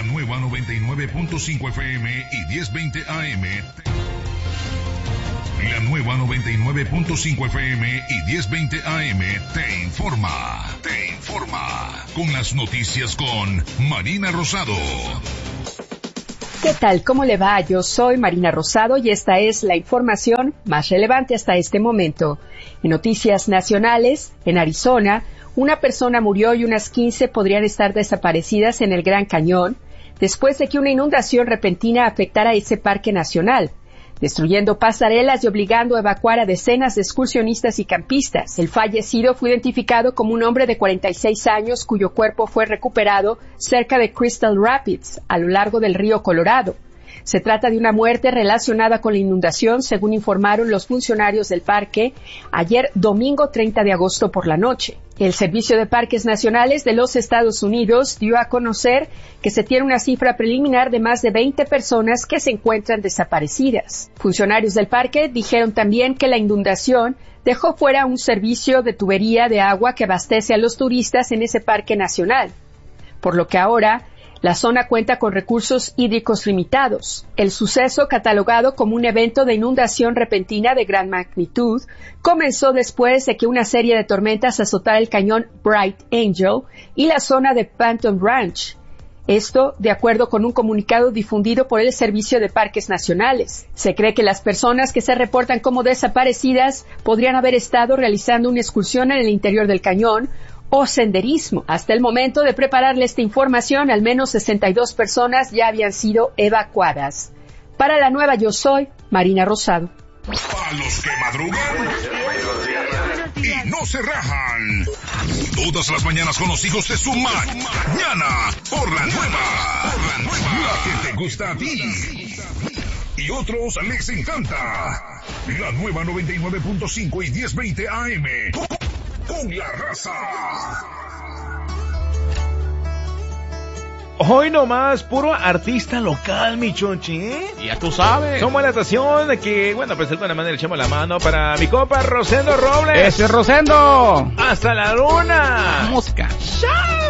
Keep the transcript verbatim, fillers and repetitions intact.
nueva noventa y nueve punto cinco F M y diez veinte A M. La nueva noventa y nueve punto cinco F M y diez veinte A M te informa, te informa con las noticias con Marina Rosado. ¿Qué tal? ¿Cómo le va? Yo soy Marina Rosado y esta es la información más relevante hasta este momento. En noticias nacionales, en Arizona, una persona murió y unas quince podrían estar desaparecidas en el Gran Cañón después de que una inundación repentina afectara ese parque nacional, destruyendo pasarelas y obligando a evacuar a decenas de excursionistas y campistas. El fallecido fue identificado como un hombre de cuarenta y seis años cuyo cuerpo fue recuperado cerca de Crystal Rapids, a lo largo del río Colorado. Se trata de una muerte relacionada con la inundación, según informaron los funcionarios del parque ayer domingo treinta de agosto por la noche. El Servicio de Parques Nacionales de los Estados Unidos dio a conocer que se tiene una cifra preliminar de más de veinte personas que se encuentran desaparecidas. Funcionarios del parque dijeron también que la inundación dejó fuera un servicio de tubería de agua que abastece a los turistas en ese parque nacional, por lo que ahora la zona cuenta con recursos hídricos limitados. El suceso, catalogado como un evento de inundación repentina de gran magnitud, comenzó después de que una serie de tormentas azotara el cañón Bright Angel y la zona de Panton Ranch. Esto, de acuerdo con un comunicado difundido por el Servicio de Parques Nacionales. Se cree que las personas que se reportan como desaparecidas podrían haber estado realizando una excursión en el interior del cañón o senderismo. Hasta el momento de prepararle esta información, al menos sesenta y dos personas ya habían sido evacuadas. Para la nueva Yo Soy, Marina Rosado. Para los que madrugan y no se rajan. Todas las mañanas con los hijos de su mañana. Por la nueva. Por la nueva. La que te gusta a ti. Y otros les encanta. La nueva noventa y nueve punto cinco y diez veinte A M. Con la raza. Hoy nomás, puro artista local, mi chonchi, ¿eh? Ya tú sabes. Somos la estación de que, bueno, pues de alguna manera echamos la mano para mi compa Rosendo Robles. ¡Ese es Rosendo! ¡Hasta la luna! ¡Mosca! ¡Chao!